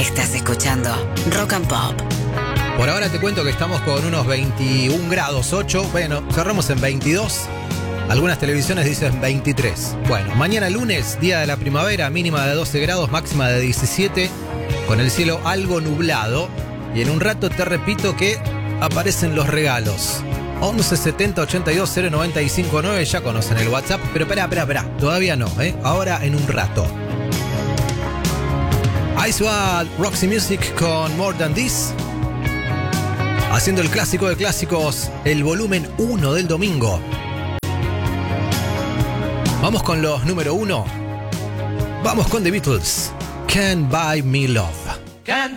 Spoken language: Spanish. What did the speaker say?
Estás escuchando Rock and Pop. Por ahora te cuento que estamos con unos 21 grados 8. Bueno, cerramos en 22. Algunas televisiones dicen 23. Bueno, mañana lunes, día de la primavera, mínima de 12 grados, máxima de 17, con el cielo algo nublado. Y en un rato te repito que aparecen los regalos. 11 70 82 095 9, ya conocen el WhatsApp, pero espera, todavía no, ahora en un rato. Ahí se va Roxy Music con More Than This, haciendo el clásico de clásicos, el volumen 1 del domingo. Vamos con los número 1. Vamos con The Beatles, Can't Buy Me Love.